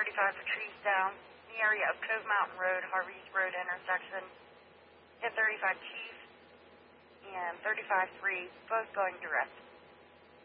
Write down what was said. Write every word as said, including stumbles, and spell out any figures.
thirty-five for trees down in the area of Cove Mountain Road, Harvey's Road intersection. ten thirty-five Chief and thirty-five three, both going direct.